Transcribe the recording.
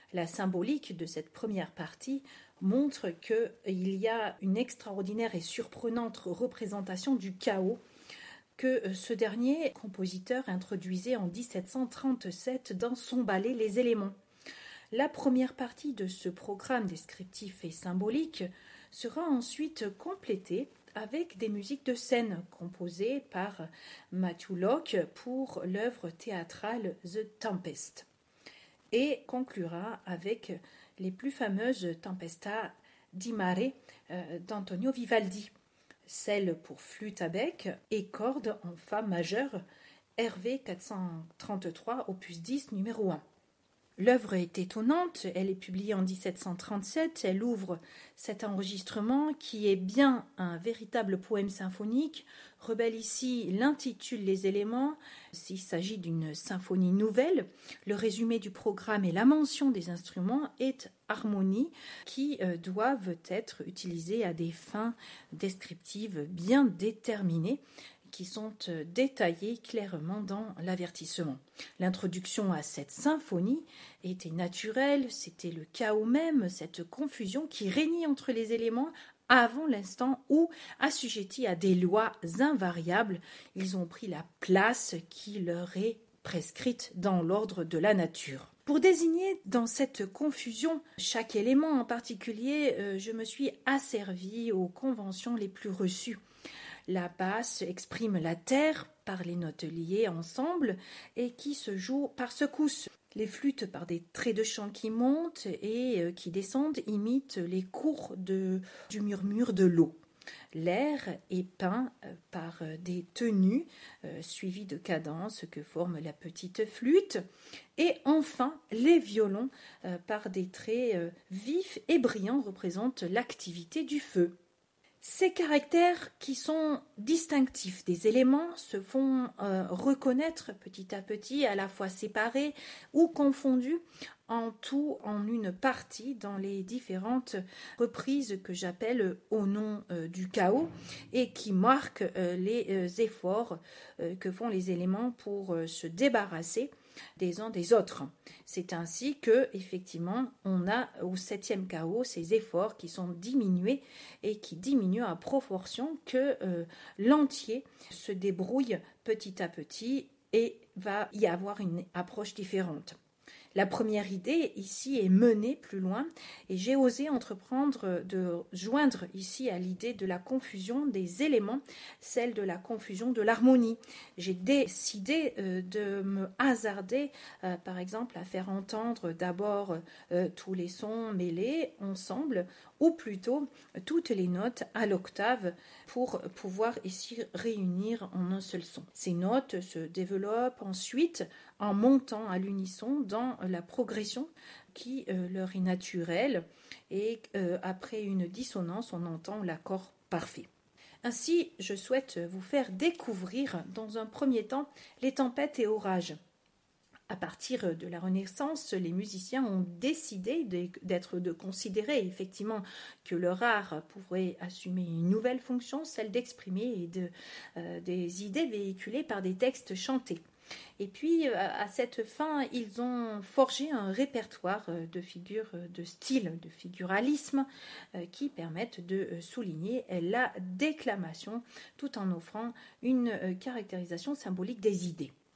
La symbolique de cette première partie montre qu'il y a une extraordinaire et surprenante représentation du chaos que ce dernier compositeur introduisait en 1737 dans son ballet Les éléments. La première partie de ce programme descriptif et symbolique sera ensuite complétée avec des musiques de scène composées par Matthew Locke pour l'œuvre théâtrale The Tempest et conclura avec les plus fameuses Tempesta di Mare d'Antonio Vivaldi, celle pour flûte à bec et cordes en fa majeur, RV 433, opus 10, numéro 1. L'œuvre est étonnante, elle est publiée en 1737, elle ouvre cet enregistrement qui est bien un véritable poème symphonique. Rebel ici l'intitule Les éléments, s'il s'agit d'une symphonie nouvelle. Le résumé du programme et la mention des instruments est harmonie qui doivent être utilisés à des fins descriptives bien déterminées, qui sont détaillés clairement dans l'avertissement. L'introduction à cette symphonie était naturelle, c'était le chaos même, cette confusion qui régnait entre les éléments avant l'instant où, assujettis à des lois invariables, ils ont pris la place qui leur est prescrite dans l'ordre de la nature. Pour désigner dans cette confusion chaque élément en particulier, je me suis asservie aux conventions les plus reçues. La basse exprime la terre par les notes liées ensemble et qui se jouent par secousses. Les flûtes, par des traits de chant qui montent et qui descendent, imitent les cours du murmure de l'eau. L'air est peint par des tenues suivies de cadences que forme la petite flûte. Et enfin, les violons, par des traits vifs et brillants, représentent l'activité du feu. Ces caractères qui sont distinctifs des éléments se font reconnaître petit à petit, à la fois séparés ou confondus, en tout en une partie dans les différentes reprises que j'appelle au nom du chaos et qui marquent les efforts que font les éléments pour se débarrasser des uns des autres. C'est ainsi que, effectivement, on a au 7e chaos ces efforts qui sont diminués et qui diminuent à proportion que l'entier se débrouille petit à petit et va y avoir une approche différente. La première idée ici est menée plus loin et j'ai osé entreprendre de joindre ici à l'idée de la confusion des éléments, celle de la confusion de l'harmonie. J'ai décidé de me hasarder par exemple à faire entendre d'abord tous les sons mêlés ensemble ou plutôt toutes les notes à l'octave pour pouvoir ici réunir en un seul son. Ces notes se développent ensuite en montant à l'unisson dans la progression qui leur est naturelle et après une dissonance, on entend l'accord parfait. Ainsi, je souhaite vous faire découvrir dans un premier temps les tempêtes et orages. À partir de la Renaissance, les musiciens ont décidé de considérer effectivement que leur art pourrait assumer une nouvelle fonction, celle d'exprimer des idées véhiculées par des textes chantés. Et puis, à cette fin, ils ont forgé un répertoire de figures de style, de figuralisme, qui permettent de souligner la déclamation tout en offrant une caractérisation symbolique des idées.